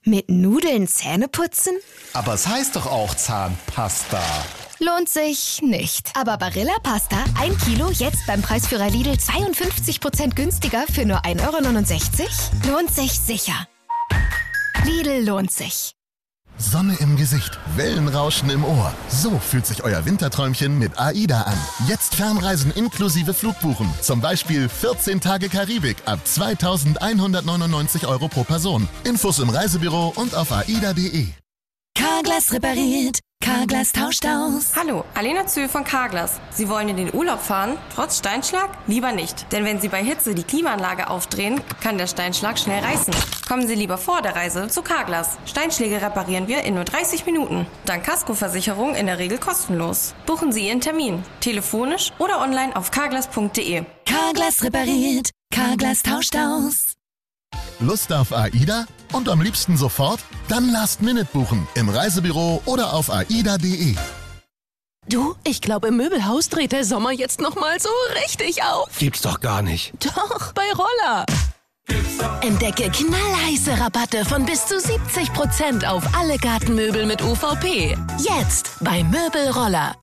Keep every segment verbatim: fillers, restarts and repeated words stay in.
Mit Nudeln Zähne putzen? Aber es heißt doch auch Zahnpasta. Lohnt sich nicht. Aber Barilla Pasta, ein Kilo, jetzt beim Preisführer Lidl zweiundfünfzig Prozent günstiger für nur ein Euro neunundsechzig? Lohnt sich sicher. Lidl lohnt sich. Sonne im Gesicht, Wellenrauschen im Ohr. So fühlt sich euer Winterträumchen mit AIDA an. Jetzt Fernreisen inklusive Flugbuchen. Zum Beispiel vierzehn Tage Karibik ab zweitausendeinhundertneunundneunzig Euro pro Person. Infos im Reisebüro und auf aida punkt de. Carglass repariert, Carglass tauscht aus. Hallo, Alena Zöhl von Carglass. Sie wollen in den Urlaub fahren, trotz Steinschlag? Lieber nicht, denn wenn Sie bei Hitze die Klimaanlage aufdrehen, kann der Steinschlag schnell reißen. Kommen Sie lieber vor der Reise zu Carglass. Steinschläge reparieren wir in nur dreißig Minuten. Dank Kaskoversicherung in der Regel kostenlos. Buchen Sie Ihren Termin, telefonisch oder online auf carglass punkt de. Carglass repariert, Carglass tauscht aus. Lust auf AIDA? Und am liebsten sofort? Dann Last Minute buchen im Reisebüro oder auf aida punkt de. Du, ich glaube, im Möbelhaus dreht der Sommer jetzt noch mal so richtig auf. Gibt's doch gar nicht. Doch, bei Roller. Entdecke knallheiße Rabatte von bis zu siebzig Prozent auf alle Gartenmöbel mit U V P. Jetzt bei Möbelroller.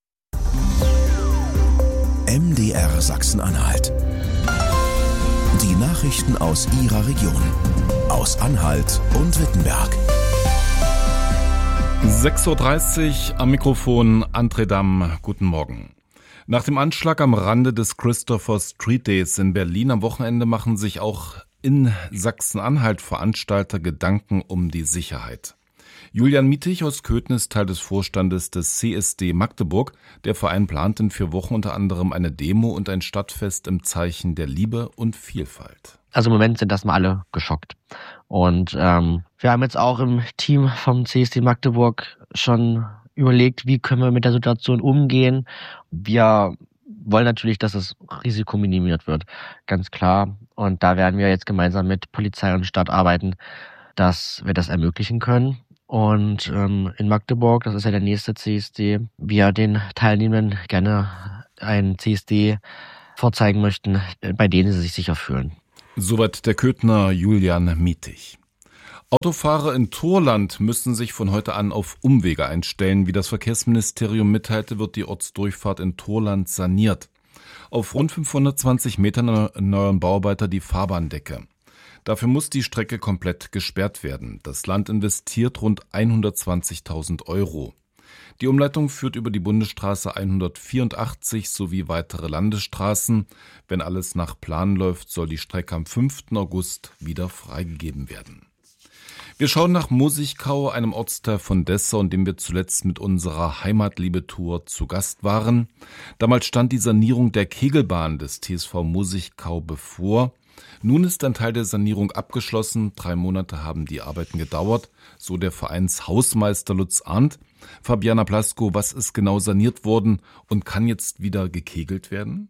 M D R Sachsen-Anhalt. Die Nachrichten aus Ihrer Region. Aus Anhalt und Wittenberg. sechs Uhr dreißig am Mikrofon André Damm. Guten Morgen. Nach dem Anschlag am Rande des Christopher Street Days in Berlin am Wochenende machen sich auch in Sachsen-Anhalt Veranstalter Gedanken um die Sicherheit. Julian Mietig aus Köthen ist Teil des Vorstandes des C S D Magdeburg. Der Verein plant in vier Wochen unter anderem eine Demo und ein Stadtfest im Zeichen der Liebe und Vielfalt. Also im Moment sind das mal alle geschockt. Und ähm, wir haben jetzt auch im Team vom C S D Magdeburg schon überlegt, wie können wir mit der Situation umgehen. Wir wollen natürlich, dass das Risiko minimiert wird, ganz klar. Und da werden wir jetzt gemeinsam mit Polizei und Stadt arbeiten, dass wir das ermöglichen können. Und ähm, in Magdeburg, das ist ja der nächste C S D, wir den Teilnehmenden gerne einen C S D vorzeigen möchten, bei denen sie sich sicher fühlen. Soweit der Köthner Julian Mietig. Autofahrer in Thorland müssen sich von heute an auf Umwege einstellen. Wie das Verkehrsministerium mitteilte, wird die Ortsdurchfahrt in Thorland saniert. Auf rund fünfhundertzwanzig Metern erneuern Bauarbeiter die Fahrbahndecke. Dafür muss die Strecke komplett gesperrt werden. Das Land investiert rund hundertzwanzigtausend Euro. Die Umleitung führt über die Bundesstraße hundertvierundachtzig sowie weitere Landesstraßen. Wenn alles nach Plan läuft, soll die Strecke am fünften August wieder freigegeben werden. Wir schauen nach Musigkau, einem Ortsteil von Dessau, in dem wir zuletzt mit unserer Heimatliebe-Tour zu Gast waren. Damals stand die Sanierung der Kegelbahn des T S V Musigkau bevor. Nun ist ein Teil der Sanierung abgeschlossen. Drei Monate haben die Arbeiten gedauert, so der Vereinshausmeister Lutz Arndt. Fabiana Plasko, was ist genau saniert worden und kann jetzt wieder gekegelt werden?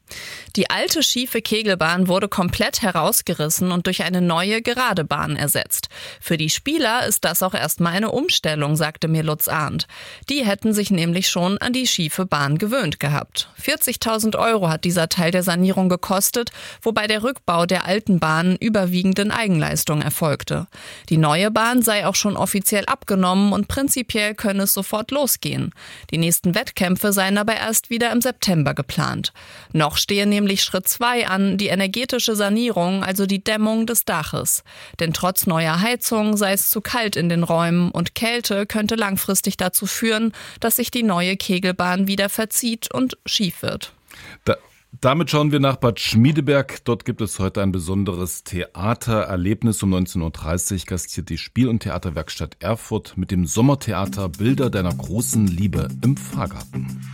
Die alte schiefe Kegelbahn wurde komplett herausgerissen und durch eine neue gerade Bahn ersetzt. Für die Spieler ist das auch erstmal eine Umstellung, sagte mir Lutz Arndt. Die hätten sich nämlich schon an die schiefe Bahn gewöhnt gehabt. vierzigtausend Euro hat dieser Teil der Sanierung gekostet, wobei der Rückbau der alten Bahn überwiegend in Eigenleistung erfolgte. Die neue Bahn sei auch schon offiziell abgenommen und prinzipiell könne es sofort losgehen. Die nächsten Wettkämpfe seien aber erst wieder im September geplant. Noch stehe nämlich Schritt zwei an, die energetische Sanierung, also die Dämmung des Daches. Denn trotz neuer Heizung sei es zu kalt in den Räumen und Kälte könnte langfristig dazu führen, dass sich die neue Kegelbahn wieder verzieht und schief wird. Da Damit schauen wir nach Bad Schmiedeberg. Dort gibt es heute ein besonderes Theatererlebnis. Um neunzehn Uhr dreißig gastiert die Spiel- und Theaterwerkstatt Erfurt mit dem Sommertheater Bilder deiner großen Liebe im Pfarrgarten.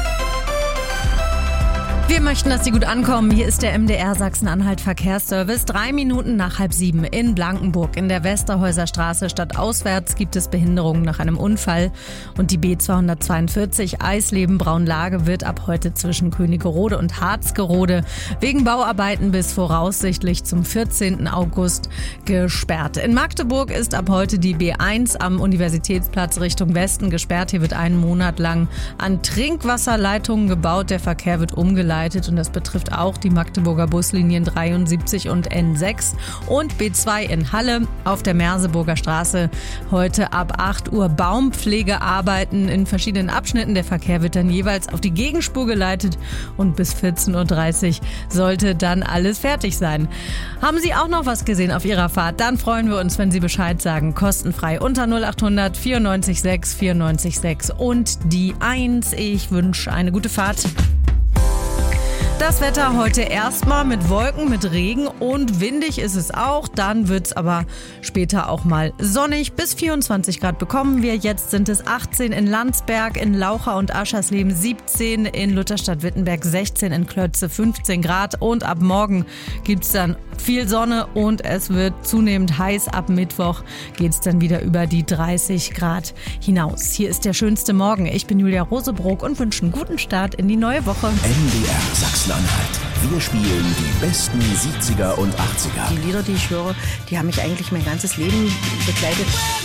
Wir möchten, dass Sie gut ankommen. Hier ist der M D R Sachsen-Anhalt Verkehrsservice. Drei Minuten nach halb sieben in Blankenburg. In der Westerhäuser Straße stadtauswärts gibt es Behinderungen nach einem Unfall. Und die B zweihundertzweiundvierzig Eisleben-Braunlage wird ab heute zwischen Königerode und Harzgerode wegen Bauarbeiten bis voraussichtlich zum vierzehnten August gesperrt. In Magdeburg ist ab heute die B eins am Universitätsplatz Richtung Westen gesperrt. Hier wird einen Monat lang an Trinkwasserleitungen gebaut. Der Verkehr wird umgeleitet geleitet und das betrifft auch die Magdeburger Buslinien dreiundsiebzig und N sechs und B zwei in Halle auf der Merseburger Straße. Heute ab acht Uhr Baumpflegearbeiten in verschiedenen Abschnitten. Der Verkehr wird dann jeweils auf die Gegenspur geleitet und bis vierzehn Uhr dreißig sollte dann alles fertig sein. Haben Sie auch noch was gesehen auf Ihrer Fahrt? Dann freuen wir uns, wenn Sie Bescheid sagen. Kostenfrei unter null acht hundert vierundneunzig sechs vierundneunzig sechs und die eins. Ich wünsche eine gute Fahrt. Das Wetter heute erstmal mit Wolken, mit Regen und windig ist es auch. Dann wird es aber später auch mal sonnig. Bis vierundzwanzig Grad bekommen wir. Jetzt sind es achtzehn in Landsberg, in Laucha und Aschersleben siebzehn, in Lutherstadt-Wittenberg sechzehn, in Klötze fünfzehn Grad. Und ab morgen gibt es dann viel Sonne und es wird zunehmend heiß. Ab Mittwoch geht es dann wieder über die dreißig Grad hinaus. Hier ist der schönste Morgen. Ich bin Julia Rosebrock und wünsche einen guten Start in die neue Woche. N D R Sachsen-Anhalt. Wir spielen die besten siebziger und achtziger. Die Lieder, die ich höre, die haben mich eigentlich mein ganzes Leben begleitet.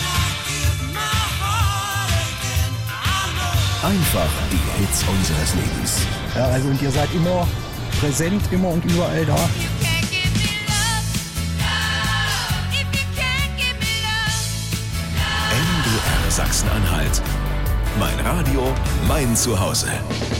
Einfach die Hits unseres Lebens. Ja, also und ihr seid immer präsent, immer und überall da. N D R Sachsen-Anhalt. Mein Radio, mein Zuhause.